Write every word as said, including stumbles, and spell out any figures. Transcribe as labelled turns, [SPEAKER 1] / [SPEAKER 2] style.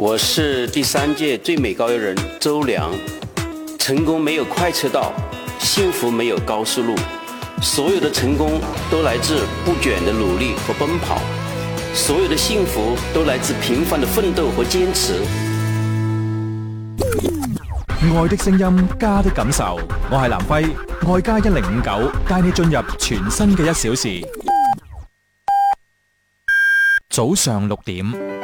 [SPEAKER 1] 我是第三届最美高邮人周良。成功没有快车道，幸福没有高速路，所有的成功都来自不倦的努力和奔跑，所有的幸福都來自平凡的奮鬥和堅持。
[SPEAKER 2] 愛的聲音，家的感受。我係藍輝，愛家一零五九，帶你進入全新嘅一小時。早上六點。